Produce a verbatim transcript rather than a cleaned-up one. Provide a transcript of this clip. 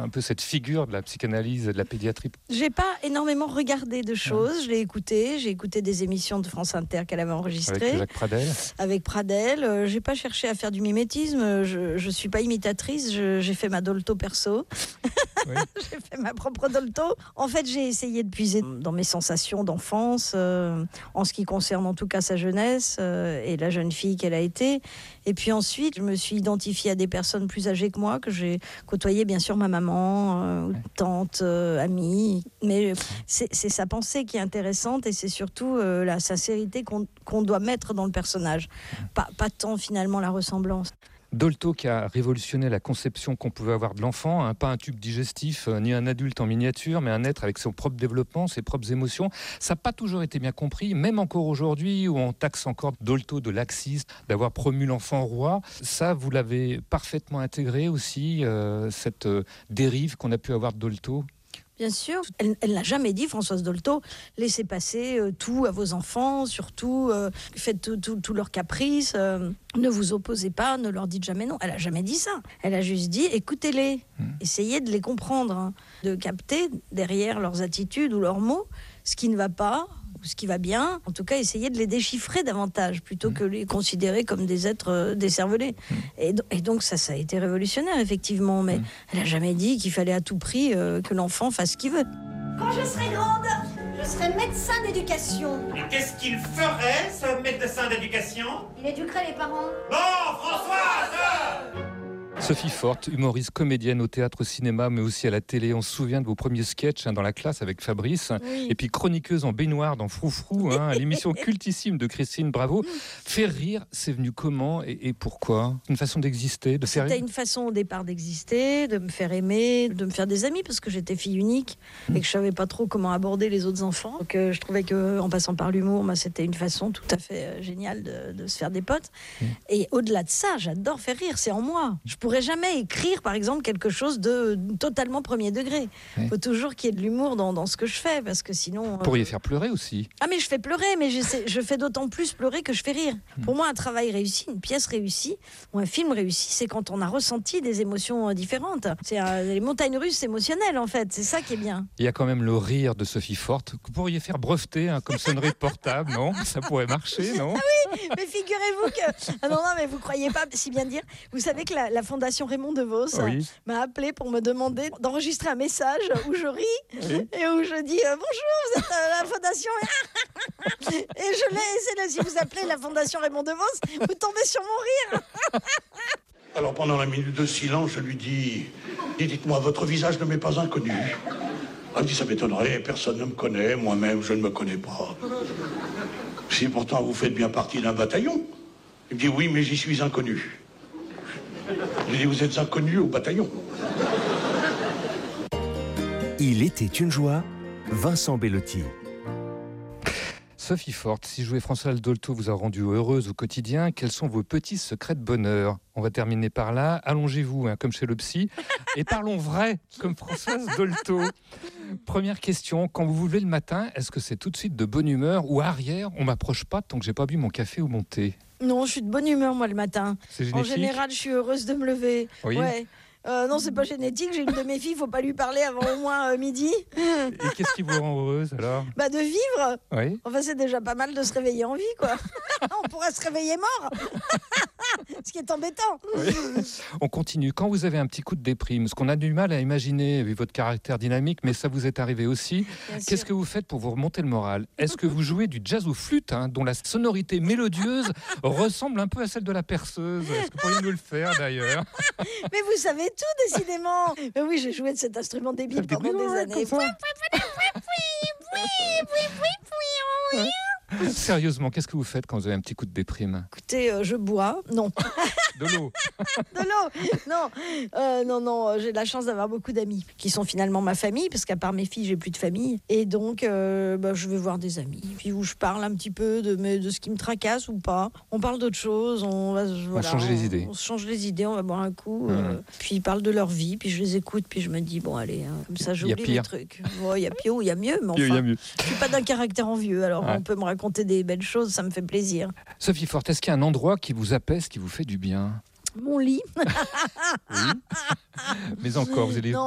un peu cette figure de la psychanalyse et de la pédiatrie. J'ai pas énormément regardé de choses. Ouais. Je l'ai écouté. J'ai écouté des émissions de France Inter qu'elle avait enregistrées. Avec Jacques Pradel. Avec Pradel. Euh, j'ai pas cherché à faire du mimétisme. Je, je suis pas imitatrice. Je, j'ai fait ma Dolto perso. Oui. J'ai fait ma propre Dolto. En fait, j'ai essayé de puiser dans mes sensations d'enfance, euh, en ce qui concerne en tout cas sa jeunesse euh, et la jeune fille qu'elle a été. Et puis ensuite, je me suis identifiée à des personnes plus âgées que moi, que j'ai côtoyé, bien sûr, ma maman, euh, tante, euh, amie. Mais c'est, c'est sa pensée qui est intéressante et c'est surtout euh, la sincérité qu'on, qu'on doit mettre dans le personnage. Pas, pas tant finalement la ressemblance. Dolto qui a révolutionné la conception qu'on pouvait avoir de l'enfant, hein, pas un tube digestif, euh, ni un adulte en miniature, mais un être avec son propre développement, ses propres émotions. Ça n'a pas toujours été bien compris, même encore aujourd'hui, où on taxe encore Dolto de laxiste, d'avoir promu l'enfant roi. Ça, vous l'avez parfaitement intégré aussi, euh, cette euh, dérive qu'on a pu avoir de Dolto. Bien sûr, elle, elle n'a jamais dit, Françoise Dolto, laissez passer euh, tout à vos enfants, surtout euh, faites tous leurs caprices, euh, ne vous opposez pas, ne leur dites jamais non. Elle n'a jamais dit ça. Elle a juste dit, écoutez-les, mmh. essayez de les comprendre, hein, de capter derrière leurs attitudes ou leurs mots ce qui ne va pas, ou ce qui va bien. En tout cas, essayez de les déchiffrer davantage, plutôt mmh. que les considérer comme des êtres euh, décervelés. Mmh. Et, do- et donc ça, ça a été révolutionnaire, effectivement, mais mmh. elle n'a jamais dit qu'il fallait à tout prix euh, que l'enfant fasse ce qu'il veut. Quand je serai grande, je serai médecin d'éducation. Et qu'est-ce qu'il ferait, ce médecin d'éducation? Il éduquerait les parents. Non, Françoise! Sophie Forte, humoriste, comédienne au théâtre, au cinéma, mais aussi à la télé. On se souvient de vos premiers sketchs hein, dans la classe avec Fabrice. Oui. Et puis chroniqueuse en baignoire dans Froufrou, hein, l'émission cultissime de Christine Bravo. Faire rire, c'est venu comment et, et pourquoi? Une façon d'exister, de faire rire? C'était une façon au départ d'exister, de me faire aimer, de me faire des amis, parce que j'étais fille unique mmh. et que je savais pas trop comment aborder les autres enfants. Donc euh, je trouvais qu'en passant par l'humour, bah, c'était une façon tout à fait euh, géniale de, de se faire des potes. Mmh. Et au-delà de ça, j'adore faire rire, c'est en moi. Je pourrais jamais écrire, par exemple, quelque chose de totalement premier degré. Il oui. faut toujours qu'il y ait de l'humour dans, dans ce que je fais, parce que sinon... Vous pourriez euh... faire pleurer aussi. Ah, mais je fais pleurer, mais je, sais, je fais d'autant plus pleurer que je fais rire. Mmh. Pour moi, un travail réussi, une pièce réussie, ou un film réussi, c'est quand on a ressenti des émotions différentes. C'est euh, les montagnes russes émotionnelles, en fait. C'est ça qui est bien. Il y a quand même le rire de Sophie Forte, que vous pourriez faire breveter hein, comme sonnerie portable, non? Ça pourrait marcher, non? Ah oui, mais figurez-vous que... Ah non, non, mais vous croyez pas si bien dire. Vous savez que la, la Fondation Raymond DeVos oui. m'a appelé pour me demander d'enregistrer un message où je ris oui. et où je dis euh, bonjour, vous êtes euh, la Fondation et je l'ai, c'est là, si vous appelez la Fondation Raymond DeVos, vous tombez sur mon rire. Alors pendant la minute de silence, je lui dis, dites-moi, votre visage ne m'est pas inconnu. Elle me dit, ça m'étonnerait, personne ne me connaît, moi-même je ne me connais pas. Si pourtant vous faites bien partie d'un bataillon. Il me dit, oui, mais j'y suis inconnu. Je lui dis, vous êtes inconnu au bataillon. Il était une joie, Vincent Bellotti. Sophie Forte, si jouer Françoise Dolto vous a rendu heureuse au quotidien, quels sont vos petits secrets de bonheur? On va terminer par là. Allongez-vous, hein, comme chez le psy, et parlons vrai, comme Françoise Dolto. Première question, quand vous vous levez le matin, est-ce que c'est tout de suite de bonne humeur ou arrière, on m'approche pas tant que j'ai pas bu mon café ou mon thé? Non, je suis de bonne humeur, moi, le matin. C'est génétique? En général, je suis heureuse de me lever. Oui. Ouais. Euh, non, c'est pas génétique. J'ai une de mes filles, il faut pas lui parler avant au moins euh, midi. Et qu'est-ce qui vous rend heureuse alors? Bah de vivre. Oui. Enfin, c'est déjà pas mal de se réveiller en vie, quoi. On pourrait se réveiller mort. Ce qui est embêtant. Oui. On continue. Quand vous avez un petit coup de déprime, ce qu'on a du mal à imaginer vu votre caractère dynamique, mais ça vous est arrivé aussi. Bien Qu'est-ce sûr. que vous faites pour vous remonter le moral? Est-ce que vous jouez du jazz ou flûte, hein, dont la sonorité mélodieuse ressemble un peu à celle de la perceuse? Est-ce que vous pourriez nous le faire d'ailleurs? Mais vous savez tout, décidément. Mais oui, j'ai joué de cet instrument débile pendant des années. Sérieusement, qu'est-ce que vous faites quand vous avez un petit coup de déprime? Écoutez, euh, je bois. Non. De l'eau. De l'eau. Non, euh, non, non. J'ai de la chance d'avoir beaucoup d'amis qui sont finalement ma famille, parce qu'à part mes filles, j'ai plus de famille. Et donc, euh, bah, je vais voir des amis. Puis où je parle un petit peu de, de ce qui me tracasse ou pas. On parle d'autre chose. On va, voilà, on change les idées. On, on se change les idées. On va boire un coup. Mmh. Euh, puis ils parlent de leur vie. Puis je les écoute. Puis je me dis bon, allez, hein, comme ça, j'oublie les trucs. Il ouais, y a pire ou il y a mieux, mais enfin, il y a mieux. Je suis pas d'un caractère envieux. Alors ouais. on peut me raconter des belles choses, ça me fait plaisir. Sophie Forte, est-ce qu'il y a un endroit qui vous apaise, qui vous fait du bien? Mon lit. Oui. Mais encore, vous allez... Non,